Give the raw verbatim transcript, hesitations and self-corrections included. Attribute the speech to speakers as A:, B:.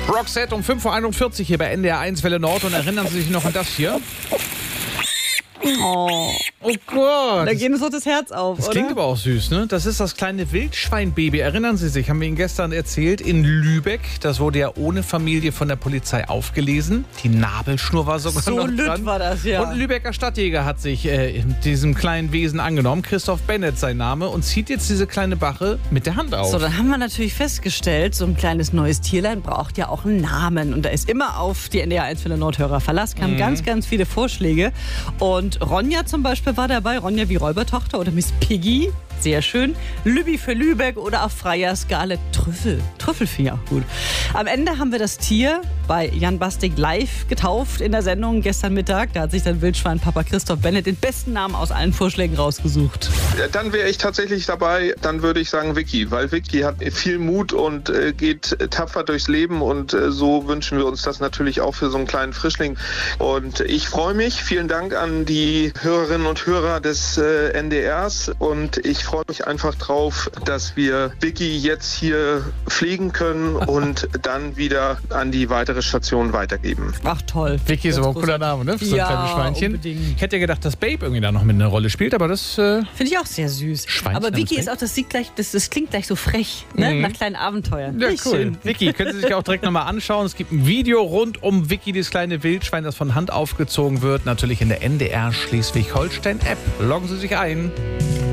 A: Roxette um fünf Uhr einundvierzig hier bei N D R eins Welle Nord und erinnern Sie sich noch an das hier?
B: Oh,
A: Oh Gott.
B: da geht uns doch das Herz auf,
A: Das
B: oder?
A: klingt aber auch süß, ne? Das ist das kleine Wildschweinbaby. Erinnern Sie sich, haben wir Ihnen gestern erzählt, in Lübeck. Das wurde ja ohne Familie von der Polizei aufgelesen. Die Nabelschnur war sogar
B: So
A: noch
B: lütt
A: dran.
B: war das, ja.
A: Und ein Lübecker Stadtjäger hat sich äh, diesem kleinen Wesen angenommen. Christoph Bennett sein Name. Und zieht jetzt diese kleine Bache mit der Hand auf.
B: So, dann haben wir natürlich festgestellt, so ein kleines neues Tierlein braucht ja auch einen Namen. Und da ist immer auf die N D R eins Welle Nordhörer Verlass, kamen
A: Mhm.
B: ganz, ganz viele Vorschläge. Und Ronja zum Beispiel war dabei, Ronja wie Räubertochter oder Miss Piggy. Sehr schön. Lübbi für Lübeck oder auf freier Skala Trüffel. Trüffelvieh, auch gut. Am Ende haben wir das Tier bei Jan Bastik live getauft in der Sendung gestern Mittag. Da hat sich dann Wildschwein-Papa Christoph Bennett den besten Namen aus allen Vorschlägen rausgesucht.
C: Ja, dann wäre ich tatsächlich dabei, dann würde ich sagen Vicky, weil Vicky hat viel Mut und äh, geht äh, tapfer durchs Leben und äh, so wünschen wir uns das natürlich auch für so einen kleinen Frischling. Und ich freue mich, vielen Dank an die Hörerinnen und Hörer des äh, N D Rs und ich freue mich einfach drauf, dass wir Vicky jetzt hier pflegen können und dann wieder an die weitere Station weitergeben.
B: Ach toll.
A: Vicky ist
B: Ganz
A: aber ein cooler Name, ne? Für so ein
B: Ja,
A: kleines Schweinchen.
B: unbedingt.
A: Ich hätte ja gedacht, dass Babe irgendwie da noch mit eine Rolle spielt, aber das... Äh
B: Finde ich auch sehr süß.
A: Schweinchen
B: Aber Vicky
A: namens
B: ist auch, das, sieht gleich, das, das klingt gleich so frech, ne?
A: Mhm.
B: Nach kleinen Abenteuern.
A: Ja,
B: Nicht
A: cool.
B: schön.
A: Vicky, können Sie sich auch direkt nochmal anschauen. Es gibt ein Video rund um Vicky, das kleine Wildschwein, das von Hand aufgezogen wird. Natürlich in der N D R Schleswig-Holstein-App. Loggen Sie sich ein.